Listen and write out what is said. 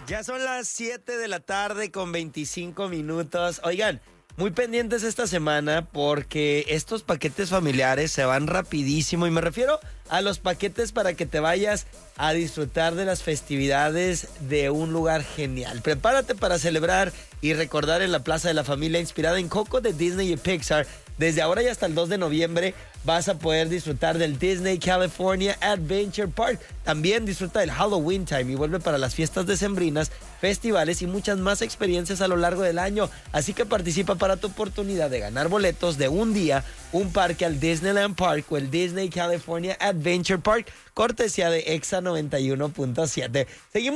Ya son las 7 de la tarde con 25 minutos. Oigan, muy pendientes esta semana porque estos paquetes familiares se van rapidísimo y me refiero a los paquetes para que te vayas a disfrutar de las festividades de un lugar genial. Prepárate para celebrar y recordar en la Plaza de la Familia inspirada en Coco de Disney y Pixar. Desde ahora y hasta el 2 de noviembre vas a poder disfrutar del Disney California Adventure Park. También disfruta del Halloween Time y vuelve para las fiestas decembrinas, festivales y muchas más experiencias a lo largo del año. Así que participa para tu oportunidad de ganar boletos de un día, un parque al Disneyland Park o el Disney California Adventure Park, cortesía de Exa 91.7. Seguimos